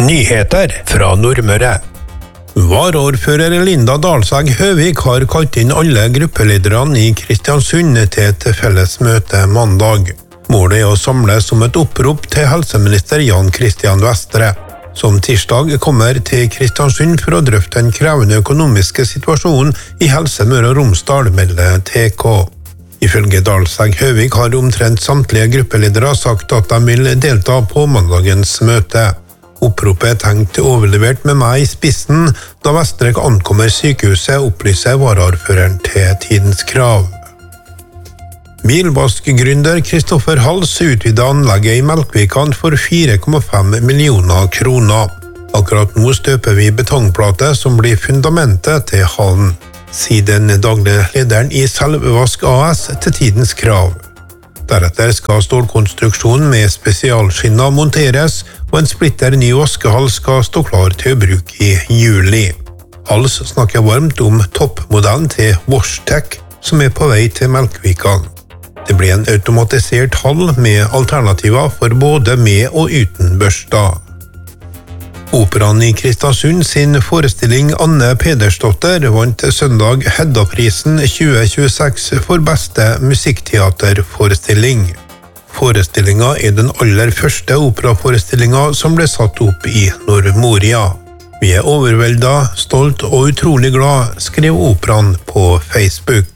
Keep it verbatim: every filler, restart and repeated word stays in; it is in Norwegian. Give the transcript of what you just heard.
Nyheter fra Nordmøre. Varaordfører Linda Dalsæg Høvik har kalt inn alle gruppelederne i Kristiansund til et felles møte mandag. Målet er å samles om et opprop til helseminister Jan Christian Vestre, som tirsdag kommer til Kristiansund for å drøfte den krevende økonomiske situasjonen i Helse Møre og Romsdal, melder T K. Ifølge Dalsæg Høvik har omtrent samtlige gruppeledere sagt at de vil delta på mandagens møte. Oppropet er tenkt overlevert med meg i spissen, da Vestre ankommer sykehuset, opplyser varaordføreren til Tidens Krav. Bilvaskgründer Kristoffer Hals utvidet anlegget i Melkvikan for fire komma fem millioner kroner. Akkurat nå støper vi betongplate som blir fundamentet til hallen, sier den daglige lederen i Selvvask A S til Tidens Krav. Deretter skal stålkonstruksjonen med spesialskinner monteres, og en splitter ny vaskehall skal stå klar til å bruke i juli. Hals snakker varmt om toppmodellen til WashTec, som er på vei til Melkvikan. Det blir en automatisert hall med alternativer for både med og uten børster. Operaen i Kristiansund sin forestilling Anne Pedersdotter vant søndag Hedda-prisen tjue tjueseks for beste musikkteaterforestilling. Forestillingen er den aller første operaforestillingen som ble satt opp i Nordmoria. Vi er overveldet, stolt og utrolig glad, skrev operaen på Facebook.